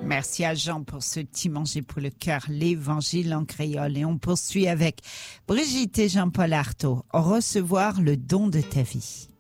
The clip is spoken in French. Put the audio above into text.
Merci à Jean pour ce petit manger pour le cœur, l'évangile en créole. Et on poursuit avec Brigitte et Jean-Paul Artaud. Recevoir le don de ta vie.